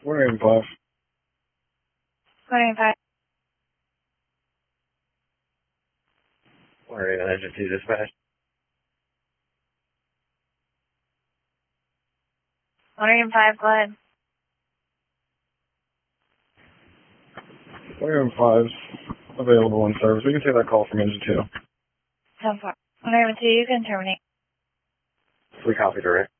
185. 185. 185 Engine 2 dispatch. 185, go ahead. 185's available in service. We can take that call from Engine 2. 10-4. 182, you can terminate. We copy direct.